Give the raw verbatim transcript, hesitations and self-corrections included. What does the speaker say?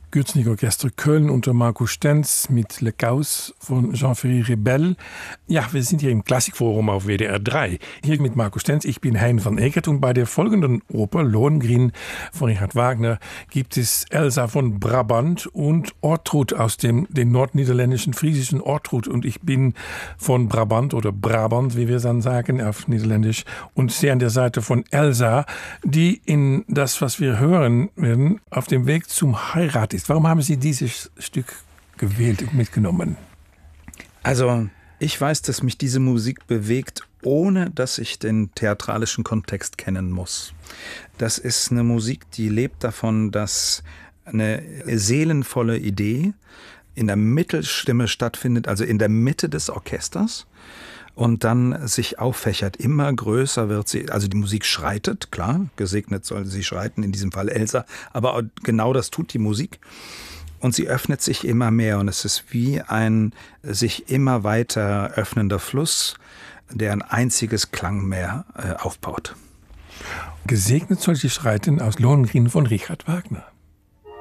Gürzenich Orchester Köln unter Marco Stenz mit Le Chaos von Jean-Ferry Rebell. Ja, wir sind hier im Klassikforum auf W D R drei. Hier mit Marco Stenz, ich bin Hein van Eekert und bei der folgenden Oper Lohengrin von Richard Wagner gibt es Elsa von Brabant und Ortrud aus dem den nordniederländischen friesischen Ortrud. Und ich bin von Brabant oder Brabant, wie wir dann sagen, auf Niederländisch und sehr an der Seite von Elsa, die in das, was wir hören werden, auf dem Weg zum Heirat ist. Warum haben Sie dieses Stück gewählt und mitgenommen? Also, ich weiß, dass mich diese Musik bewegt, ohne dass ich den theatralischen Kontext kennen muss. Das ist eine Musik, die lebt davon, dass eine seelenvolle Idee in der Mittelstimme stattfindet, also in der Mitte des Orchesters. Und dann sich auffächert, immer größer wird sie, also die Musik schreitet, klar, gesegnet soll sie schreiten, in diesem Fall Elsa, aber genau das tut die Musik. Und sie öffnet sich immer mehr und es ist wie ein sich immer weiter öffnender Fluss, der ein einziges Klangmeer äh, aufbaut. Gesegnet soll sie schreiten aus Lohengrin von Richard Wagner.